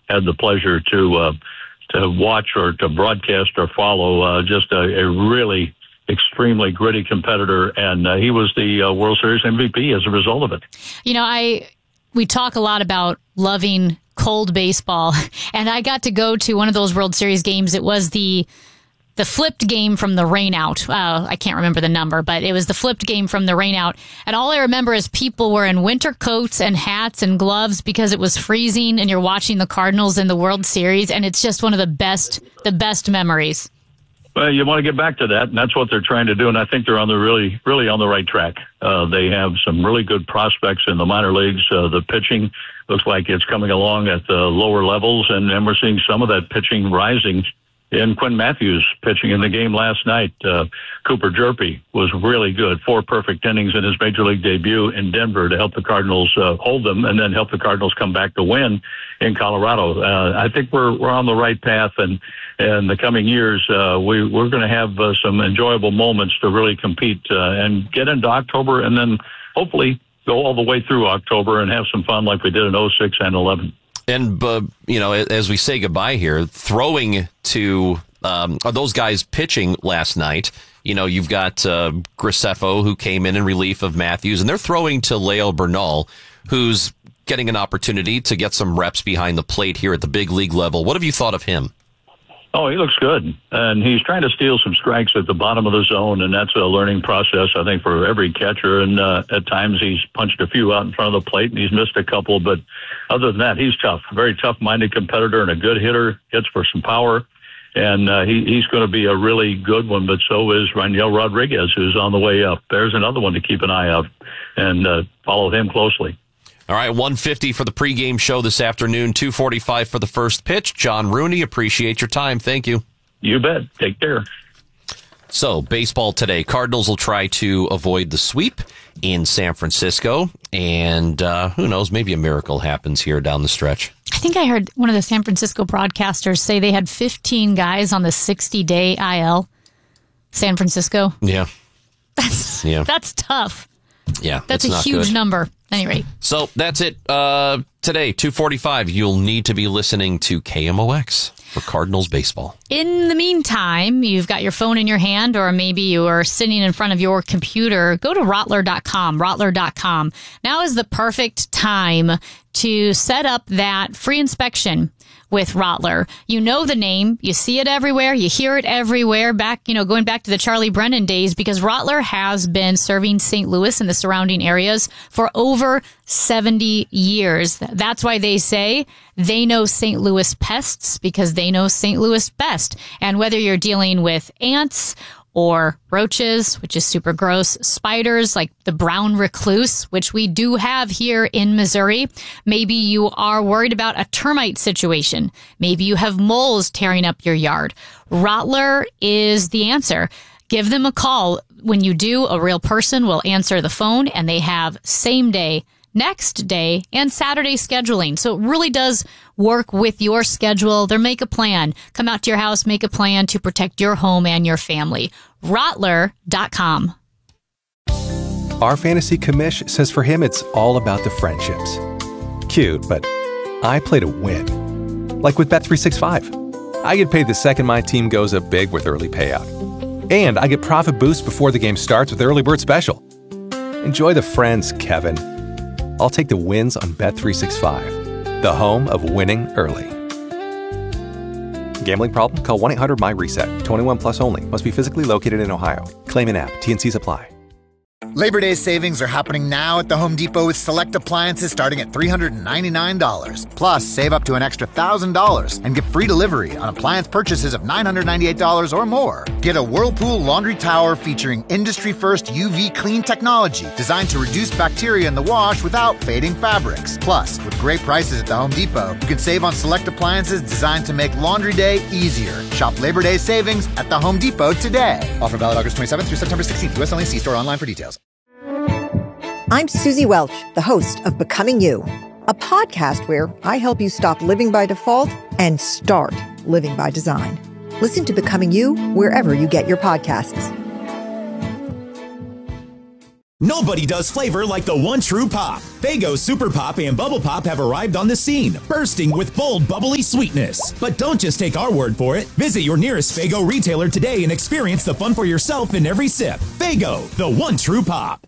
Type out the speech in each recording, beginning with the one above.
had the pleasure to watch or to broadcast or follow just a really extremely gritty competitor, and he was the World Series MVP as a result of it. You know, we talk a lot about loving cold baseball, and I got to go to one of those World Series games. It was the flipped game from the rainout. I can't remember the number, but it was the flipped game from the rainout. And all I remember is people were in winter coats and hats and gloves because it was freezing, and you're watching the Cardinals in the World Series, and it's just one of the best memories. Well, you want to get back to that, and that's what they're trying to do, and I think they're on the really on the right track. They have some really good prospects in the minor leagues. The pitching looks like it's coming along at the lower levels, and we're seeing some of that pitching rising in Quinn Matthews pitching in the game last night. Cooper Jerpy was really good. 4 perfect innings in his major league debut in Denver to help the Cardinals hold them and then help the Cardinals come back to win in Colorado. I think we're on the right path, and in the coming years, we're going to have some enjoyable moments to really compete and get into October and then hopefully go all the way through October and have some fun like we did in 06 and 11. And, as we say goodbye here, throwing to those guys pitching last night, you've got Graceffo, who came in relief of Matthews, and they're throwing to Leo Bernal, who's getting an opportunity to get some reps behind the plate here at the big league level. What have you thought of him? Oh, he looks good, and he's trying to steal some strikes at the bottom of the zone, and that's a learning process, I think, for every catcher. And at times he's punched a few out in front of the plate, and he's missed a couple. But other than that, he's tough, very tough-minded competitor and a good hitter, hits for some power. And he's going to be a really good one, but so is Raniel Rodriguez, who's on the way up. There's another one to keep an eye out and follow him closely. All right, 1:50 for the pregame show this afternoon, 2:45 for the first pitch. John Rooney, appreciate your time. Thank you. You bet. Take care. So, baseball today. Cardinals will try to avoid the sweep in San Francisco, and who knows, maybe a miracle happens here down the stretch. I think I heard one of the San Francisco broadcasters say they had 15 guys on the 60-day IL. San Francisco. Yeah. That's tough. Yeah, that's a huge number. At any rate. So that's it. Today, 2:45, you'll need to be listening to KMOX for Cardinals baseball. In the meantime, you've got your phone in your hand, or maybe you are sitting in front of your computer. Go to Rottler.com, Rottler.com. Now is the perfect time to set up that free inspection with Rottler. You know the name. You see it everywhere. You hear it everywhere. Going back to the Charlie Brennan days, because Rottler has been serving St. Louis and the surrounding areas for over 70 years. That's why they say they know St. Louis pests, because they know St. Louis best. And whether you're dealing with ants or roaches, which is super gross, spiders like the brown recluse, which we do have here in Missouri. Maybe you are worried about a termite situation. Maybe you have moles tearing up your yard. Rottler is the answer. Give them a call. When you do, a real person will answer the phone, and they have same day, next day, and Saturday scheduling. So it really does work with your schedule. They make a plan. Come out to your house, make a plan to protect your home and your family. Rottler.com. Our fantasy commish says for him it's all about the friendships. Cute, but I play to win. Like with Bet365. I get paid the second my team goes up big with early payout. And I get profit boost before the game starts with Early Bird Special. Enjoy the friends, Kevin. I'll take the wins on Bet365, the home of winning early. Gambling problem? Call 1-800-MY-RESET. 21 plus only. Must be physically located in Ohio. Claim and app. T&Cs apply. Labor Day savings are happening now at the Home Depot with select appliances starting at $399. Plus, save up to an extra $1,000 and get free delivery on appliance purchases of $998 or more. Get a Whirlpool laundry tower featuring industry-first UV clean technology designed to reduce bacteria in the wash without fading fabrics. Plus, with great prices at the Home Depot, you can save on select appliances designed to make laundry day easier. Shop Labor Day savings at the Home Depot today. Offer valid August 27th through September 16th. U.S. only. See store online for details. I'm Susie Welch, the host of Becoming You, a podcast where I help you stop living by default and start living by design. Listen to Becoming You wherever you get your podcasts. Nobody does flavor like the one true pop. Faygo Super Pop and Bubble Pop have arrived on the scene, bursting with bold, bubbly sweetness. But don't just take our word for it. Visit your nearest Faygo retailer today and experience the fun for yourself in every sip. Faygo, the one true pop.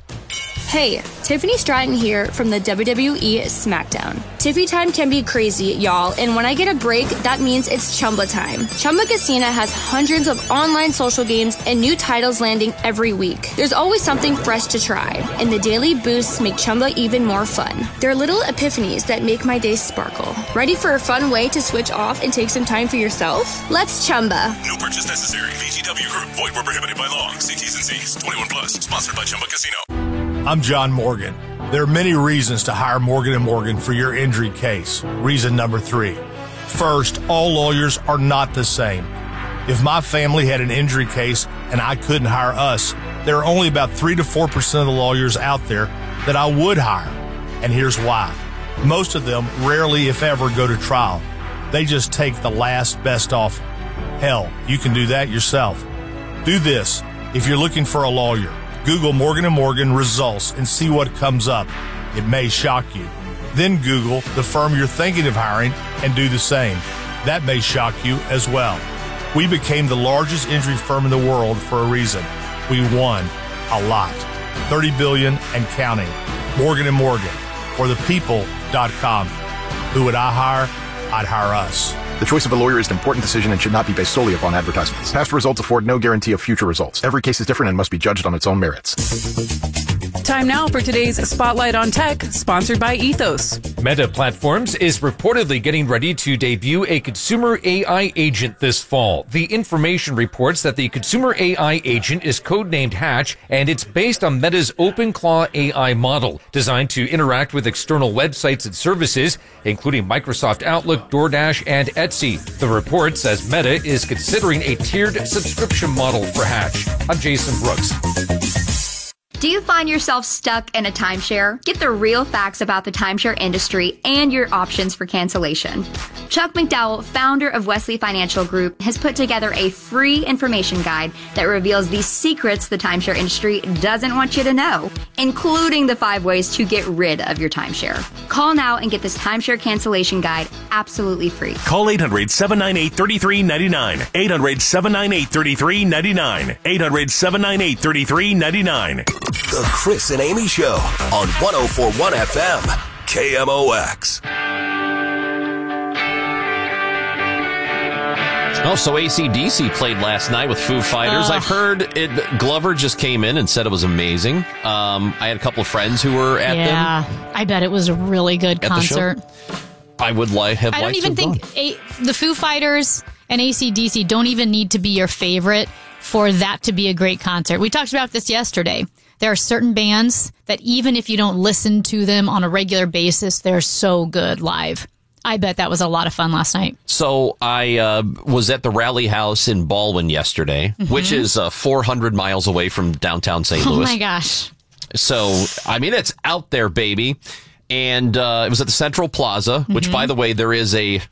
Hey, Tiffany Stratton here from the WWE SmackDown. Tiffy time can be crazy, y'all, and when I get a break, that means it's Chumba time. Chumba Casino has hundreds of online social games and new titles landing every week. There's always something fresh to try, and the daily boosts make Chumba even more fun. They're little epiphanies that make my day sparkle. Ready for a fun way to switch off and take some time for yourself? Let's Chumba. No purchase necessary. VGW Group. Void where prohibited by law. See T's and C's. 21 plus. Sponsored by Chumba Casino. I'm John Morgan. There are many reasons to hire Morgan & Morgan for your injury case. Reason number 3. First, all lawyers are not the same. If my family had an injury case and I couldn't hire us, there are only about 3 to 4% of the lawyers out there that I would hire. And here's why. Most of them rarely, if ever, go to trial. They just take the last best offer. Hell, you can do that yourself. Do this. If you're looking for a lawyer, Google Morgan & Morgan results and see what comes up. It may shock you. Then Google the firm you're thinking of hiring and do the same. That may shock you as well. We became the largest injury firm in the world for a reason. We won a lot. $30 billion and counting. Morgan & Morgan. Or thepeople.com. Who would I hire? I'd hire us. The choice of a lawyer is an important decision and should not be based solely upon advertisements. Past results afford no guarantee of future results. Every case is different and must be judged on its own merits. Time now for today's Spotlight on Tech, sponsored by Ethos. Meta Platforms is reportedly getting ready to debut a consumer AI agent this fall. The information reports that the consumer AI agent is codenamed Hatch, and it's based on Meta's OpenClaw AI model, designed to interact with external websites and services, including Microsoft Outlook, DoorDash, and Etsy. The report says Meta is considering a tiered subscription model for Hatch. I'm Jason Brooks. Do you find yourself stuck in a timeshare? Get the real facts about the timeshare industry and your options for cancellation. Chuck McDowell, founder of Wesley Financial Group, has put together a free information guide that reveals the secrets the timeshare industry doesn't want you to know, including the 5 ways to get rid of your timeshare. Call now and get this timeshare cancellation guide absolutely free. Call 800-798-3399. 800-798-3399. 800-798-3399. The Chris and Amy Show on 104.1 FM, KMOX. Oh, so AC/DC played last night with Foo Fighters. I've heard it. Glover just came in and said it was amazing. I had a couple of friends who were at them. Yeah, I bet it was a really good concert. I would have I don't even think the Foo Fighters and AC/DC don't even need to be your favorite for that to be a great concert. We talked about this yesterday. There are certain bands that even if you don't listen to them on a regular basis, they're so good live. I bet that was a lot of fun last night. So I was at the Rally House in Baldwin yesterday, which is 400 miles away from downtown St. Louis. Oh, my gosh. So, I mean, it's out there, baby. And it was at the Central Plaza, which, by the way, there's a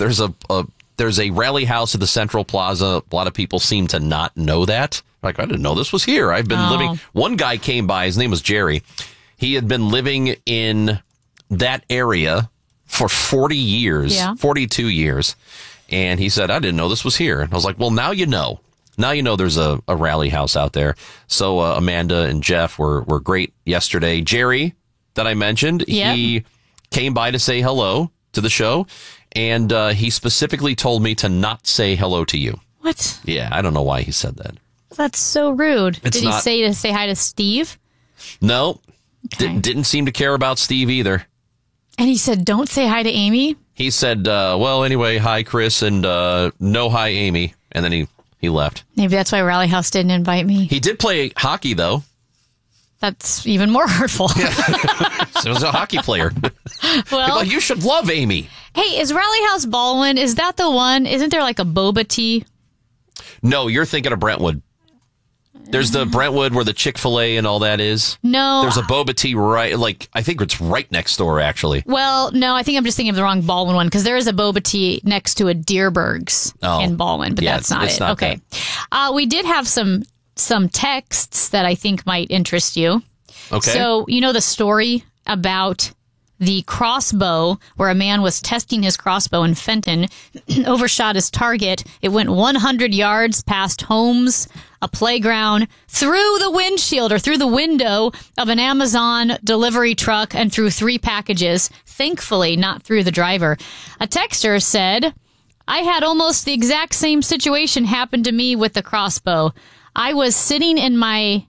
Rally House at the Central Plaza. A lot of people seem to not know that. Like, I didn't know this was here. I've been living. One guy came by. His name was Jerry. He had been living in that area for 40 years, 42 years. And he said, I didn't know this was here. And I was like, well, now you know. Now you know there's a Rally House out there. So Amanda and Jeff were great yesterday. Jerry, that I mentioned, he came by to say hello to the show. And he specifically told me to not say hello to you. What? Yeah, I don't know why he said that. That's so rude. Did he say to say hi to Steve? No. Okay. Didn't seem to care about Steve either. And he said, don't say hi to Amy? He said, well, anyway, hi, Chris, and no hi, Amy. And then he left. Maybe that's why Rally House didn't invite me. He did play hockey, though. That's even more hurtful. So he was a hockey player. Well, you should love Amy. Hey, is Rally House Baldwin, is that the one? Isn't there like a boba tea? No, you're thinking of Brentwood. There's the Brentwood where the Chick-fil-A and all that is. No. There's a boba tea I think it's right next door, actually. Well, no, I think I'm just thinking of the wrong Baldwin one, because there is a boba tea next to a Deerberg's in Baldwin, but that's not it. Okay. We did have some texts that I think might interest you. Okay. So, you know the story about the crossbow where a man was testing his crossbow in Fenton, overshot his target. It went 100 yards past homes, a playground, through the windshield or through the window of an Amazon delivery truck and through 3 packages. Thankfully, not through the driver. A texter said, I had almost the exact same situation happen to me with the crossbow. I was sighting in my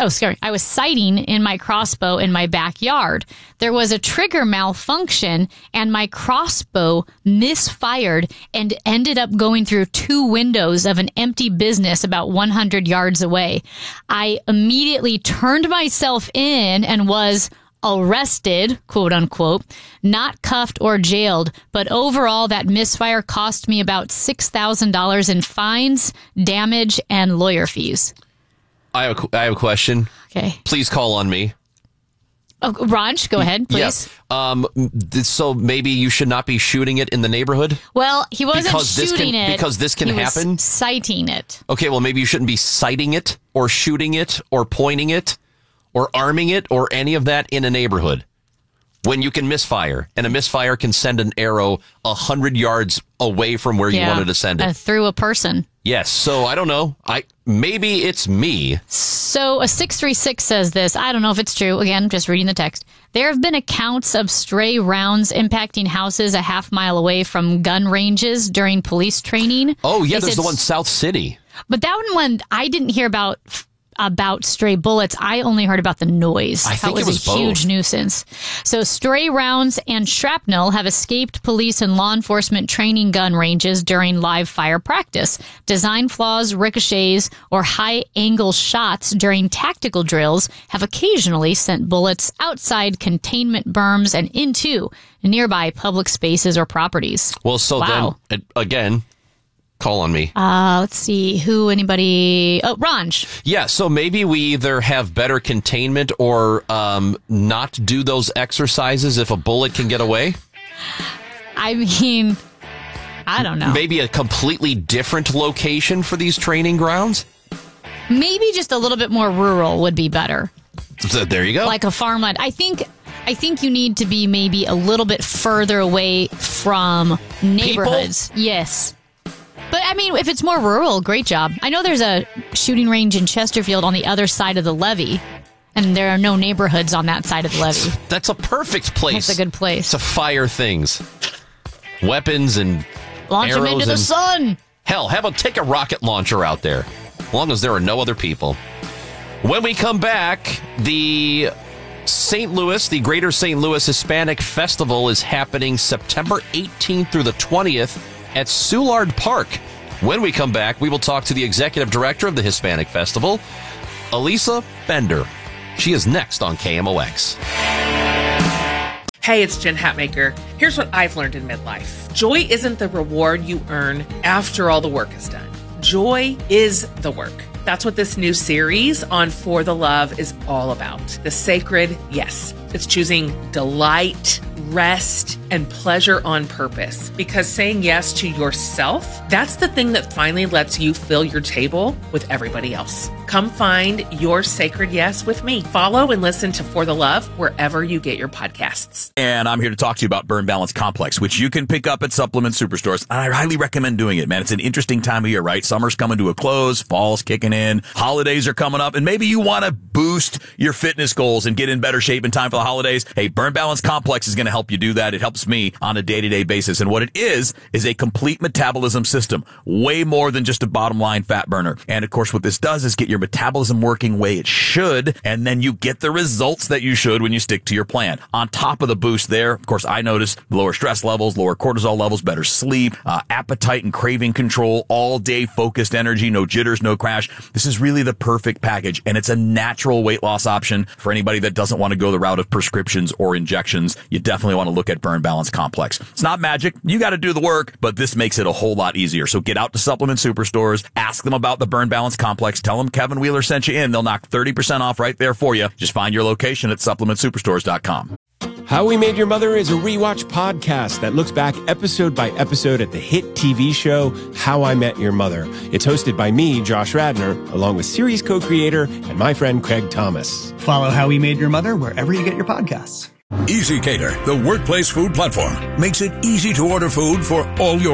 crossbow in my backyard. There was a trigger malfunction and my crossbow misfired and ended up going through 2 windows of an empty business about 100 yards away. I immediately turned myself in and was arrested, quote unquote, not cuffed or jailed, but overall that misfire cost me about $6,000 in fines, damage, and lawyer fees. I have a question. Okay. Please call on me. Oh, Raj, go ahead, please. Yeah. So maybe you should not be shooting it in the neighborhood? Well, he wasn't shooting it. Because this can happen? He was sighting it. Okay, well, maybe you shouldn't be sighting it or shooting it or pointing it or arming it or any of that in a neighborhood when you can misfire. And a misfire can send an arrow 100 yards away from where you wanted to send it. Through a person. Yes, so I don't know. Maybe it's me. So a 636 says this. I don't know if it's true. Again, just reading the text. There have been accounts of stray rounds impacting houses a half mile away from gun ranges during police training. Oh, yeah, there's the one South City. But that one I didn't hear about stray bullets. I only heard about the noise. I think it was a huge nuisance. So stray rounds and shrapnel have escaped police and law enforcement training gun ranges during live fire practice. Design flaws, ricochets, or high-angle shots during tactical drills have occasionally sent bullets outside containment berms and into nearby public spaces or properties. Well, so then, again, call on me. Let's see. Anybody? Oh, Ranj. Yeah, so maybe we either have better containment or not do those exercises if a bullet can get away. I mean, I don't know. Maybe a completely different location for these training grounds? Maybe just a little bit more rural would be better. So there you go. Like a farmland. I think you need to be maybe a little bit further away from neighborhoods. People? Yes. But, I mean, if it's more rural, great job. I know there's a shooting range in Chesterfield on the other side of the levee, and there are no neighborhoods on that side of the levee. That's a perfect place. That's a good place. To fire things. Weapons and launch arrows them into the sun. Hell, take a rocket launcher out there, as long as there are no other people. When we come back, the Greater St. Louis Hispanic Festival is happening September 18th through the 20th. at Soulard Park. When we come back, we will talk to the executive director of the Hispanic Festival, Elisa Bender. She is next on KMOX. Hey, it's Jen Hatmaker. Here's what I've learned in midlife. Joy isn't the reward you earn after all the work is done. Joy is the work. That's what this new series on For the Love is all about. The sacred yes. It's choosing delight, rest, and pleasure on purpose. Because saying yes to yourself, that's the thing that finally lets you fill your table with everybody else. Come find your sacred yes with me. Follow and listen to For the Love wherever you get your podcasts. And I'm here to talk to you about Burn Balance Complex, which you can pick up at supplement superstores. And I highly recommend doing it, man. It's an interesting time of year, right? Summer's coming to a close, fall's kicking in, holidays are coming up, and maybe you want to boost your fitness goals and get in better shape in time for the holidays. Hey, Burn Balance Complex is going to help you do that. It helps me on a day-to-day basis. And what it is a complete metabolism system, way more than just a bottom line fat burner. And of course, what this does is get your metabolism working way it should, and then you get the results that you should when you stick to your plan. On top of the boost there, of course, I noticed lower stress levels, lower cortisol levels, better sleep, appetite and craving control, all day focused energy, no jitters, no crash. This is really the perfect package, and it's a natural weight loss option for anybody that doesn't want to go the route of prescriptions or injections. You definitely want to look at Burn Balance Complex. It's not magic. You got to do the work, but this makes it a whole lot easier. So get out to supplement superstores, ask them about the Burn Balance Complex, tell them Kevin Wheeler sent you in. They'll knock 30% off right there for you. Just find your location at supplementsuperstores.com. How We Made Your Mother is a rewatch podcast that looks back episode by episode at the hit TV show How I Met Your Mother. It's hosted by me, Josh Radnor, along with series co-creator and my friend Craig Thomas. Follow How We Made Your Mother wherever you get your podcasts. Easy Cater, the workplace food platform, makes it easy to order food for all your